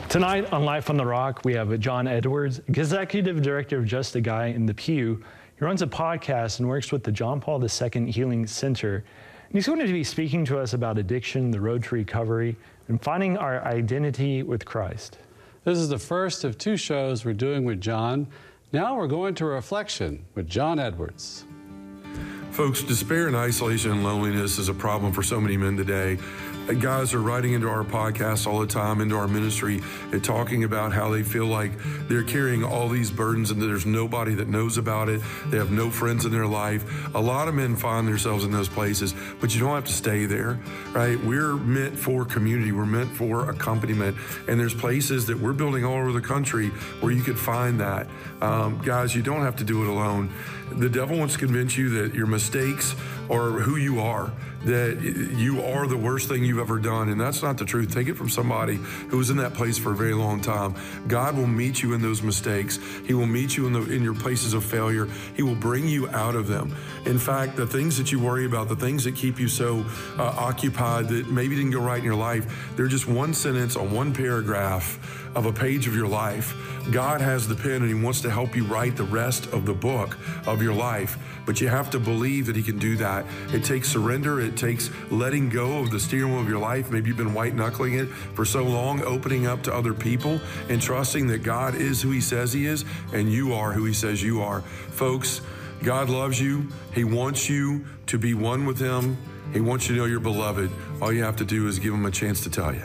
Tonight on Life on the Rock, we have John Edwards, Executive Director of Just a Guy in the Pew. He runs a podcast and works with the John Paul II Healing Center. And he's going to be speaking to us about addiction, the road to recovery, and finding our identity with Christ. This is the first of two shows we're doing with John. Now we're going to Reflection with John Edwards. Folks, despair and isolation and loneliness is a problem for so many men today. Guys are writing into our podcast all the time, into our ministry, and talking about how they feel like they're carrying all these burdens and that there's nobody that knows about it. They have no friends in their life. A lot of men find themselves in those places, but you don't have to stay there, right? We're meant for community. We're meant for accompaniment. And there's places that we're building all over the country where you could find that. Guys, you don't have to do it alone. The devil wants to convince you that your mistakes are who you are, that you are the worst thing you've ever done, and that's not the truth. Take it from somebody who was in that place for a very long time. God will meet you in those mistakes. He will meet you in your places of failure. He will bring you out of them. In fact, the things that you worry about, the things that keep you so occupied that maybe didn't go right in your life, they're just one sentence on one paragraph of a page of your life. God has the pen and He wants to help you write the rest of the book of your life. But you have to believe that He can do that. It takes surrender. It takes letting go of the steering wheel of your life. Maybe you've been white knuckling it for so long, opening up to other people and trusting that God is who He says He is and you are who He says you are. Folks, God loves you. He wants you to be one with Him. He wants you to know you're beloved. All you have to do is give Him a chance to tell you.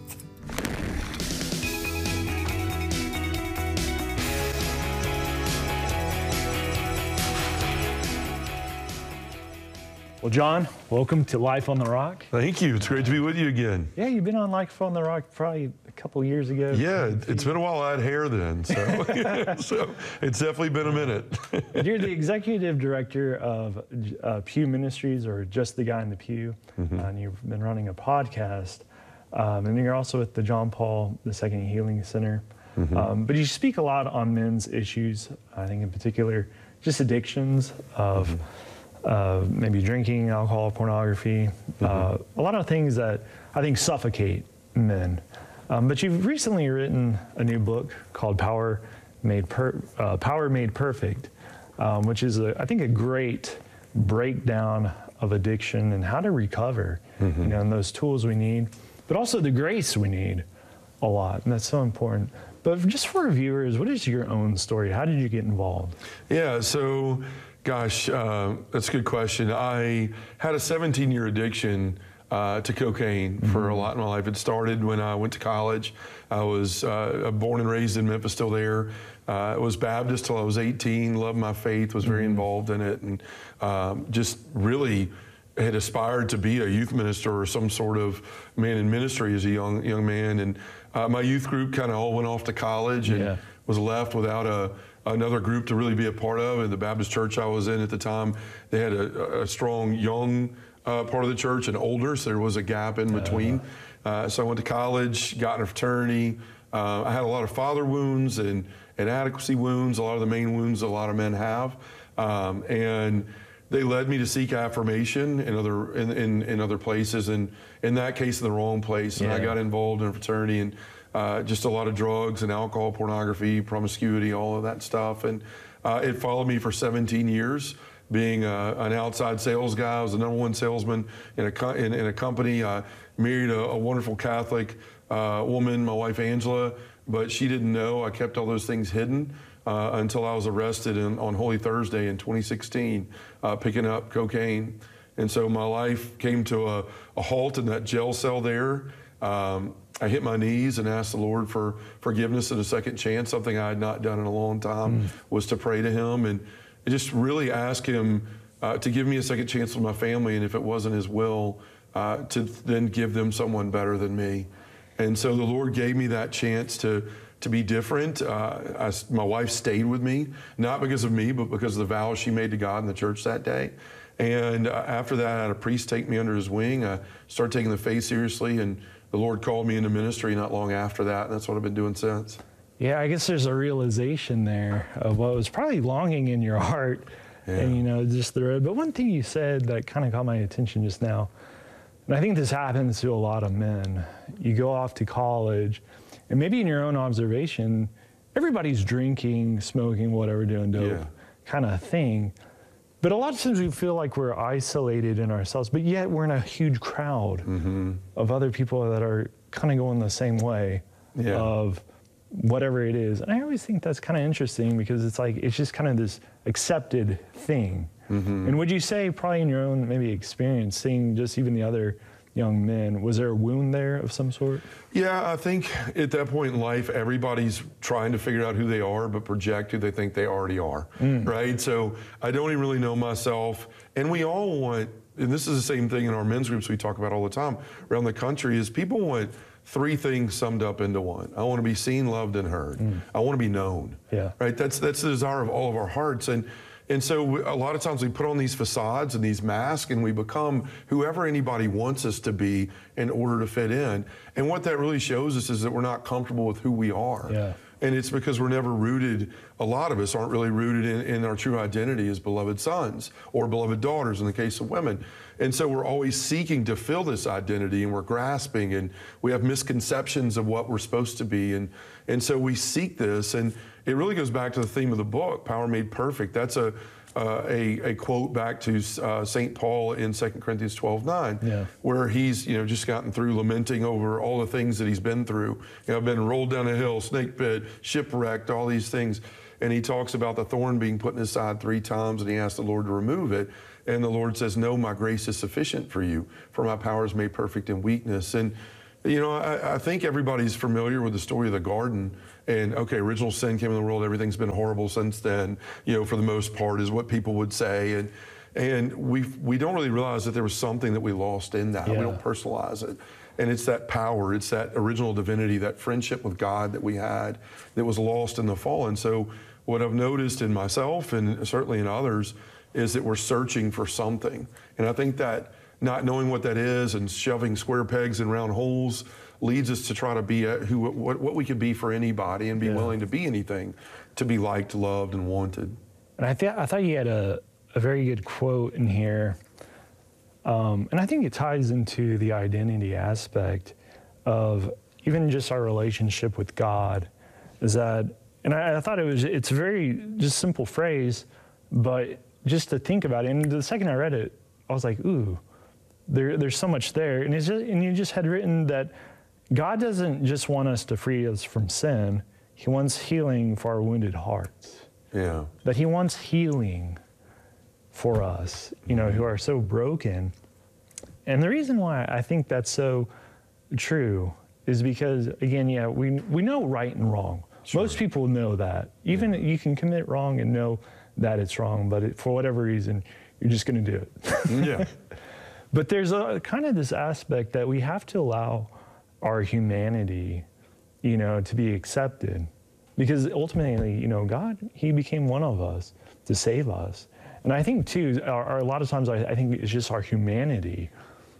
Well, John, welcome to Life on the Rock. Thank you. It's great to be with you again. Yeah, you've been on Life on the Rock probably a couple years ago. Yeah, it's been a while. I had hair then, so so it's definitely been a minute. You're the Executive Director of Pew Ministries, or Just the Guy in the Pew, and you've been running a podcast, and you're also with the John Paul II Healing Center. But you speak a lot on men's issues, I think in particular, just addictions of maybe drinking, alcohol, pornography, a lot of things that I think suffocate men. But you've recently written a new book called Power Made Perfect, which is, I think, a great breakdown of addiction and how to recover, and those tools we need, but also the grace we need a lot, and that's so important. But just for our viewers, what is your own story? How did you get involved? Yeah, so gosh, that's a good question. I had a 17-year addiction to cocaine for a lot in my life. It started when I went to college. I was born and raised in Memphis, still there. I was Baptist till I was 18, loved my faith, was very involved in it, and just really had aspired to be a youth minister or some sort of man in ministry as a young man. And my youth group kind of all went off to college and was left without another group to really be a part of. And the Baptist church I was in at the time, they had a strong young part of the church and older, so there was a gap in between. So I went to college, got in a fraternity. I had a lot of father wounds and inadequacy wounds, a lot of the main wounds a lot of men have. And they led me to seek affirmation in other places, and in that case, in the wrong place. And I got involved in a fraternity and just a lot of drugs and alcohol, pornography, promiscuity, all of that stuff. And it followed me for 17 years, being an outside sales guy. I was the #1 salesman in a company. I married a wonderful Catholic woman, my wife Angela, but she didn't know. I kept all those things hidden until I was arrested on Holy Thursday in 2016, picking up cocaine. And so my life came to a halt in that jail cell there. I hit my knees and asked the Lord for forgiveness and a second chance. Something I had not done in a long time was to pray to Him and just really ask Him to give me a second chance with my family, and if it wasn't His will, to then give them someone better than me. And so the Lord gave me that chance to be different. My wife stayed with me, not because of me, but because of the vows she made to God in the church that day. And after that, I had a priest take me under his wing. I started taking the faith seriously, and the Lord called me into ministry not long after that, and that's what I've been doing since. Yeah, I guess there's a realization there of what was probably longing in your heart, and just the road. But one thing you said that kind of caught my attention just now, and I think this happens to a lot of men. You go off to college, And maybe in your own observation, everybody's drinking, smoking, whatever, doing dope kind of thing. But a lot of times we feel like we're isolated in ourselves, but yet we're in a huge crowd of other people that are kind of going the same way of whatever it is. And I always think that's kind of interesting because it's like, it's just kind of this accepted thing. And would you say probably in your own maybe experience, seeing just even the other young men, was there a wound there of some sort? Yeah, I think at that point in life, everybody's trying to figure out who they are, but project who they think they already are, right? So I don't even really know myself. And we all want, and this is the same thing in our men's groups we talk about all the time around the country, is people want three things summed up into one. I want to be seen, loved, and heard. I want to be known, right? That's the desire of all of our hearts. And so a lot of times we put on these facades and these masks and we become whoever anybody wants us to be in order to fit in. And what that really shows us is that we're not comfortable with who we are. And it's because we're never rooted, a lot of us aren't really rooted in our true identity as beloved sons or beloved daughters in the case of women. And so we're always seeking to fill this identity, and we're grasping, and we have misconceptions of what we're supposed to be. And so we seek this, and it really goes back to the theme of the book, Power Made Perfect. That's a quote back to St. Paul in 2 Corinthians 12:9, where he's just gotten through lamenting over all the things that he's been through. I've been rolled down a hill, snake bit, shipwrecked, all these things. And he talks about the thorn being put in his side 3 times, and he asked the Lord to remove it. And the Lord says, no, my grace is sufficient for you, for my power is made perfect in weakness. And I think everybody's familiar with the story of the garden. And okay, original sin came in the world. Everything's been horrible since then, for the most part, is what people would say. And we don't really realize that there was something that we lost in that. We don't personalize it. And it's that power, it's that original divinity, that friendship with God that we had that was lost in the fall. And so what I've noticed in myself and certainly in others is that we're searching for something. And I think that not knowing what that is and shoving square pegs in round holes leads us to try to be what we could be for anybody and be willing to be anything, to be liked, loved, and wanted. And I thought you had a very good quote in here, and I think it ties into the identity aspect of even just our relationship with God. Is that, and I thought it's a very just simple phrase, but just to think about it. And the second I read it, I was like, ooh. There's so much there, and you just had written that God doesn't just want us to free us from sin; He wants healing for our wounded hearts. That He wants healing for us, who are so broken. And the reason why I think that's so true is because, again, we know right and wrong. Most people know that. Even you can commit wrong and know that it's wrong, but for whatever reason, you're just going to do it. But there's a kind of this aspect that we have to allow our humanity, to be accepted. Because ultimately, God, He became one of us to save us. And I think, too, a lot of times I think it's just our humanity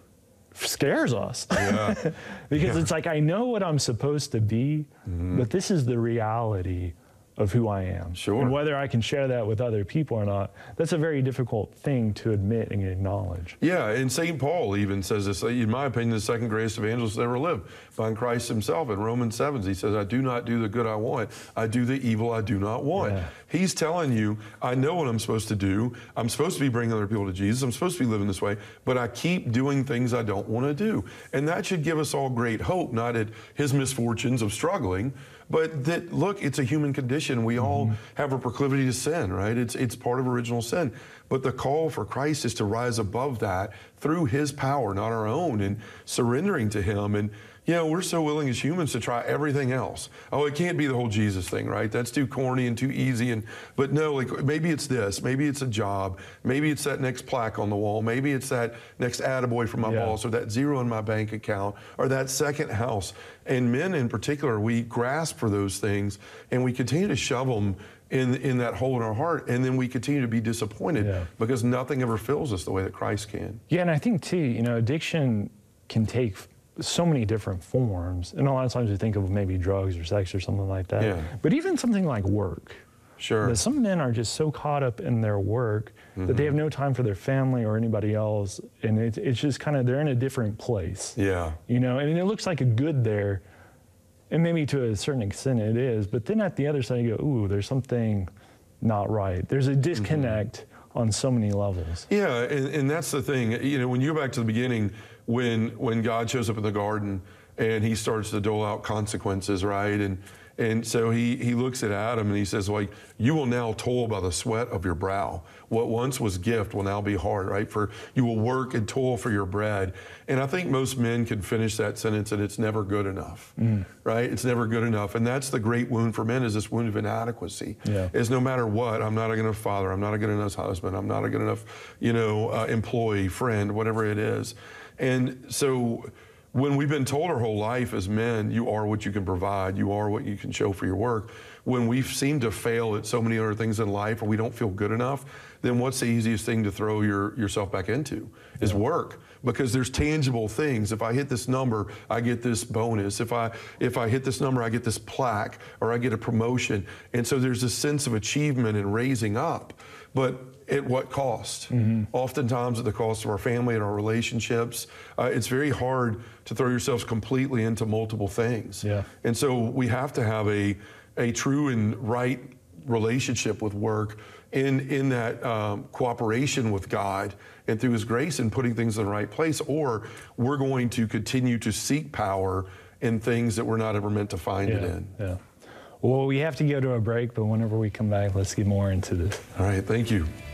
scares us. Because it's like, I know what I'm supposed to be, but this is the reality of who I am. And whether I can share that with other people or not, that's a very difficult thing to admit and acknowledge. And St. Paul even says this, in my opinion, the second greatest evangelist that ever lived, find Christ Himself. In Romans 7, he says, I do not do the good I want. I do the evil I do not want. He's telling you, I know what I'm supposed to do. I'm supposed to be bringing other people to Jesus. I'm supposed to be living this way, but I keep doing things I don't want to do. And that should give us all great hope, not at his misfortunes of struggling, but that, look, it's a human condition. We all have a proclivity to sin, right? It's part of original sin. But the call for Christ is to rise above that through His power, not our own, and surrendering to Him. And, we're so willing as humans to try everything else. Oh, it can't be the whole Jesus thing, right? That's too corny and too easy. But no, like maybe it's this, maybe it's a job, maybe it's that next plaque on the wall, maybe it's that next attaboy from my boss, or that zero in my bank account, or that second house. And men in particular, we grasp for those things and we continue to shove them in that hole in our heart, and then we continue to be disappointed because nothing ever fills us the way that Christ can. And I think too, addiction can take so many different forms, and a lot of times we think of maybe drugs or sex or something like that. But even something like work. That some men are just so caught up in their work that they have no time for their family or anybody else, and it's just kind of, they're in a different place. And it looks like a good there, And maybe to a certain extent it is, but then at the other side you go, ooh, there's something not right. There's a disconnect on so many levels. Yeah, and that's the thing. You know, when you go back to the beginning, when God shows up in the garden and he starts to dole out consequences, right? And so he looks at Adam and he says, like, you will now toil by the sweat of your brow. What once was gift will now be hard, right? For you will work and toil for your bread. And I think most men can finish that sentence and it's never good enough, right? It's never good enough. And that's the great wound for men, is this wound of inadequacy. Yeah. Is no matter what, I'm not a good enough father, I'm not a good enough husband, I'm not a good enough, employee, friend, whatever it is. And so when we've been told our whole life as men, you are what you can provide, you are what you can show for your work, when we seem to fail at so many other things in life or we don't feel good enough, then what's the easiest thing to throw yourself back into is work. Because there's tangible things. If I hit this number, I get this bonus. If I hit this number, I get this plaque or I get a promotion. And so there's this sense of achievement and raising up. But at what cost? Oftentimes at the cost of our family and our relationships. It's very hard to throw yourselves completely into multiple things. Yeah. And so we have to have a true and right relationship with work in that cooperation with God and through his grace and putting things in the right place, or we're going to continue to seek power in things that we're not ever meant to find it in. Yeah. Well, we have to go to a break, but whenever we come back, let's get more into this. All right, thank you.